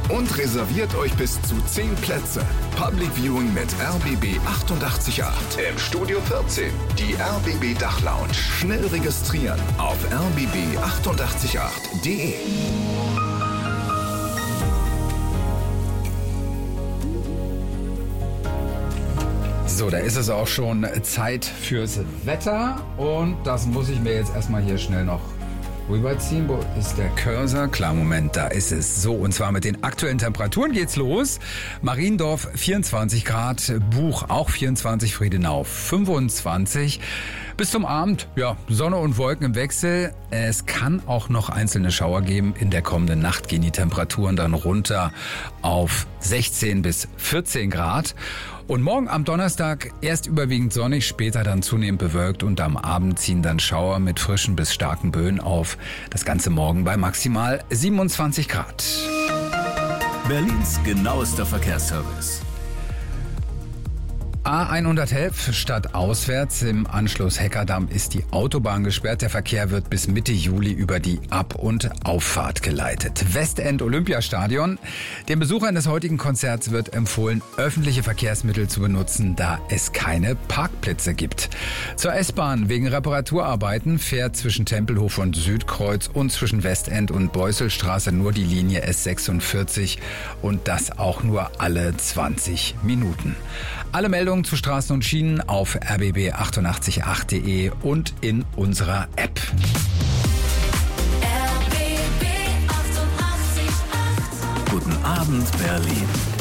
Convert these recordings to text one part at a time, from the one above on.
und reserviert euch bis zu 10 Plätze. Public Viewing mit RBB 88.8 im Studio 14, die RBB Dachlounge. Schnell registrieren auf rbb888.de. So, da ist es auch schon Zeit fürs Wetter und das muss ich mir jetzt erstmal hier schnell noch rüberziehen. Wo ist der Cursor? Klar, Moment, da ist es. So, und zwar mit den aktuellen Temperaturen geht's los. Mariendorf 24 Grad, Buch auch 24, Friedenau 25. Bis zum Abend, ja, Sonne und Wolken im Wechsel. Es kann auch noch einzelne Schauer geben. In der kommenden Nacht gehen die Temperaturen dann runter auf 16 bis 14 Grad. Und morgen am Donnerstag erst überwiegend sonnig, später dann zunehmend bewölkt und am Abend ziehen dann Schauer mit frischen bis starken Böen auf. Das Ganze morgen bei maximal 27 Grad. Berlins genauester Verkehrsservice. A111 stadtauswärts. Im Anschluss Heckerdamm ist die Autobahn gesperrt. Der Verkehr wird bis Mitte Juli über die Ab- und Auffahrt geleitet. Westend Olympiastadion. Den Besuchern des heutigen Konzerts wird empfohlen, öffentliche Verkehrsmittel zu benutzen, da es keine Parkplätze gibt. Zur S-Bahn. Wegen Reparaturarbeiten fährt zwischen Tempelhof und Südkreuz und zwischen Westend und Beuselstraße nur die Linie S46 und das auch nur alle 20 Minuten. Alle Meldungen zu Straßen und Schienen auf rbb888.de und in unserer App. RBB 88.8. Guten Abend, Berlin.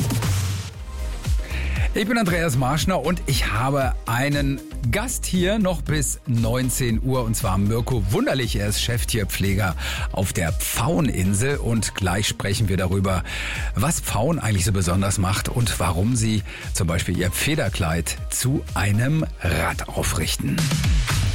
Ich bin Andreas Marschner und ich habe einen Gast hier noch bis 19 Uhr und zwar Mirko Wunderlich. Er ist Cheftierpfleger auf der Pfaueninsel und gleich sprechen wir darüber, was Pfauen eigentlich so besonders macht und warum sie zum Beispiel ihr Federkleid zu einem Rad aufrichten.